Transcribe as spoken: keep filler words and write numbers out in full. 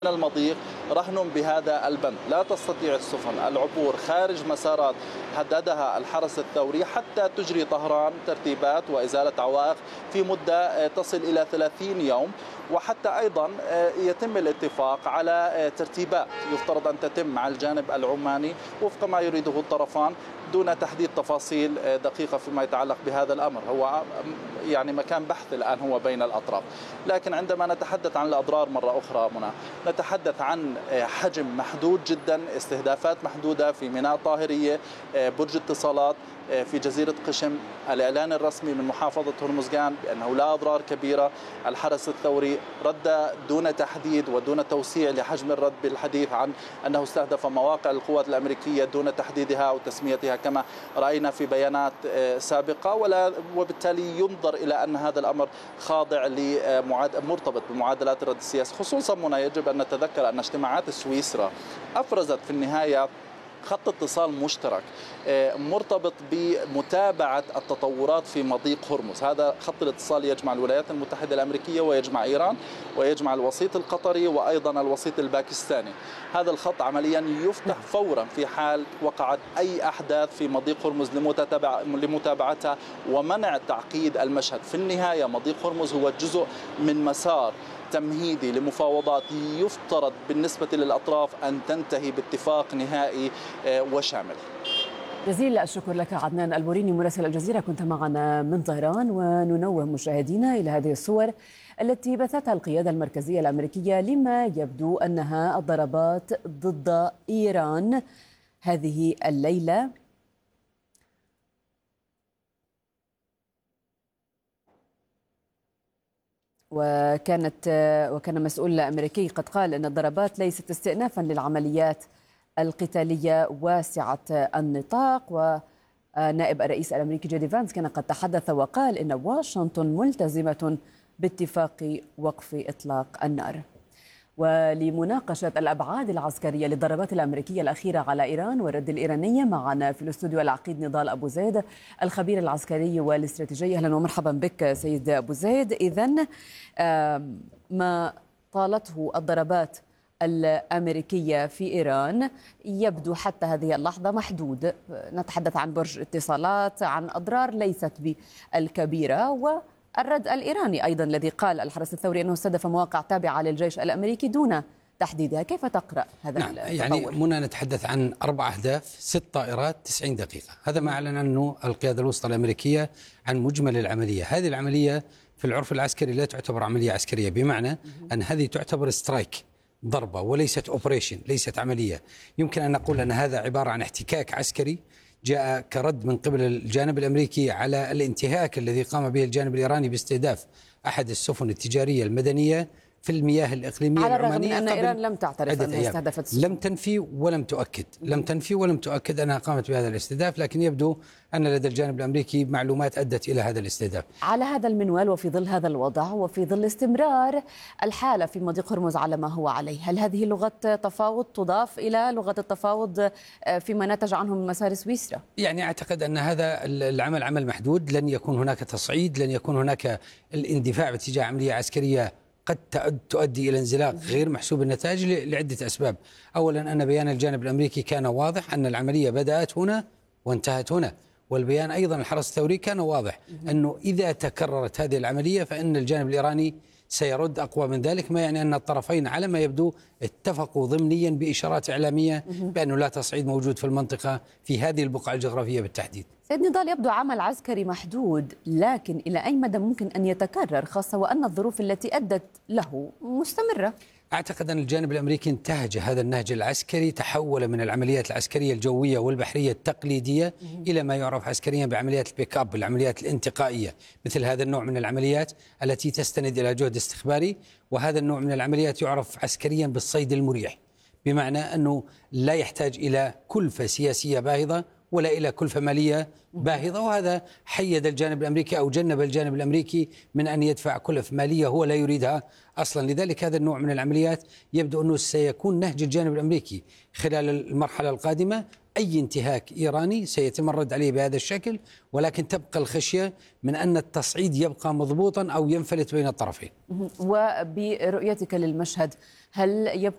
المضيق رهن بهذا البند. لا تستطيع السفن العبور خارج مسارات حددها الحرس الثوري حتى تجري طهران ترتيبات وإزالة عوائق في مدة تصل إلى ثلاثين يوم، وحتى أيضا يتم الاتفاق على ترتيبات يفترض أن تتم مع الجانب العماني وفق ما يريده الطرفان دون تحديد تفاصيل دقيقة فيما يتعلق بهذا الأمر. هو يعني مكان بحث الآن هو بين الأطراف، لكن عندما نتحدث عن الأضرار مرة أخرى منى نتحدث عن حجم محدود جدا، استهدافات محدودة في ميناء طاهرية، برج اتصالات في جزيرة قشم. الإعلان الرسمي من محافظة هرمزغان بأنه لا أضرار كبيرة. الحرس الثوري رد دون تحديد ودون توسيع لحجم الرد بالحديث عن أنه استهدف مواقع القوات الأمريكية دون تحديدها أو تسميتها كما رأينا في بيانات سابقة، ولا وبالتالي ينظر إلى أن هذا الأمر خاضع مرتبط بمعادلات الرد السياسي. خصوصا هنا يجب أن نتذكر أن اجتماعات سويسرا أفرزت في النهاية خط اتصال مشترك مرتبط بمتابعة التطورات في مضيق هرمز. هذا خط الاتصال يجمع الولايات المتحدة الأمريكية ويجمع إيران ويجمع الوسيط القطري وأيضا الوسيط الباكستاني. هذا الخط عمليا يفتح فورا في حال وقعت أي أحداث في مضيق هرمز لمتابعتها ومنع تعقيد المشهد. في النهاية مضيق هرمز هو جزء من مسار تمهيدي لمفاوضات يفترض بالنسبة للأطراف أن تنتهي باتفاق نهائي وشامل. جزيل الشكر لك عدنان البوريني مراسل الجزيرة، كنت معنا من طهران. وننوه مشاهدينا إلى هذه الصور التي بثتها القيادة المركزية الأمريكية لما يبدو أنها الضربات ضد إيران هذه الليلة. وكانت وكان مسؤول أمريكي قد قال أن الضربات ليست استئنافا للعمليات القتالية واسعة النطاق. ونائب الرئيس الأمريكي جي دي فانس كان قد تحدث وقال أن واشنطن ملتزمة باتفاق وقف إطلاق النار. ولمناقشة الأبعاد العسكرية للضربات الأمريكية الأخيرة على إيران والرد الإيراني معنا في الاستوديو العقيد نضال أبو زيد الخبير العسكري والاستراتيجي. أهلا ومرحبا بك سيد أبو زيد. إذن ما طالته الضربات الأمريكية في إيران يبدو حتى هذه اللحظة محدود. نتحدث عن برج اتصالات، عن أضرار ليست بالكبيرة، و الرد الإيراني أيضا الذي قال الحرس الثوري أنه استهدف مواقع تابعة للجيش الأمريكي دون تحديدها. كيف تقرأ هذا نعم التطور؟ يعني منى نتحدث عن أربع أهداف، ست طائرات، تسعين دقيقة. هذا ما أعلن عنه القيادة الوسطى الأمريكية عن مجمل العملية. هذه العملية في العرف العسكري لا تعتبر عملية عسكرية، بمعنى أن هذه تعتبر سترايك، ضربة، وليست أوبريشن، ليست عملية. يمكن أن نقول أن هذا عبارة عن احتكاك عسكري جاء كرد من قبل الجانب الأمريكي على الانتهاك الذي قام به الجانب الإيراني باستهداف أحد السفن التجارية المدنية في المياه الإقليمية على العمانية. على الرغم من أن إيران لم تعترف أنها استهدفت السفن. لم تنفي ولم تؤكد لم تنفي ولم تؤكد أنها قامت بهذا الاستهداف، لكن يبدو أن لدى الجانب الأمريكي معلومات أدت إلى هذا الاستهداف. على هذا المنوال وفي ظل هذا الوضع وفي ظل استمرار الحالة في مضيق هرمز على ما هو عليه، هل هذه لغة تفاوض تضاف إلى لغة التفاوض فيما نتج عنه من مسار سويسرا؟ يعني أعتقد أن هذا العمل عمل محدود، لن يكون هناك تصعيد، لن يكون هناك الاندفاع باتجاه عملية عسكرية قد تؤدي إلى انزلاق غير محسوب النتائج لعدة أسباب. أولا أن بيان الجانب الأمريكي كان واضح أن العملية بدأت هنا وانتهت هنا، والبيان أيضا الحرس الثوري كان واضح أنه إذا تكررت هذه العملية فإن الجانب الإيراني سيرد أقوى من ذلك، ما يعني أن الطرفين على ما يبدو اتفقوا ضمنيا بإشارات إعلامية بأنه لا تصعيد موجود في المنطقة في هذه البقعة الجغرافية بالتحديد. سيد نضال، يبدو عمل عسكري محدود، لكن إلى أي مدى ممكن أن يتكرر، خاصة وأن الظروف التي أدت له مستمرة؟ أعتقد أن الجانب الأمريكي انتهج هذا النهج العسكري، تحول من العمليات العسكرية الجوية والبحرية التقليدية إلى ما يعرف عسكريا بعمليات البيك اب، العمليات الانتقائية. مثل هذا النوع من العمليات التي تستند إلى جهد استخباري، وهذا النوع من العمليات يعرف عسكريا بالصيد المريح، بمعنى أنه لا يحتاج إلى كلفة سياسية باهظة ولا إلى كلفة مالية باهظة، وهذا حيد الجانب الأمريكي أو جنب الجانب الأمريكي من أن يدفع كلف مالية هو لا يريدها أصلا. لذلك هذا النوع من العمليات يبدو أنه سيكون نهج الجانب الأمريكي خلال المرحلة القادمة أي انتهاك إيراني سيتم الرد عليه بهذا الشكل، ولكن تبقى الخشية من أن التصعيد يبقى مضبوطا أو ينفلت بين الطرفين. وبرؤيتك للمشهد، هل يبقى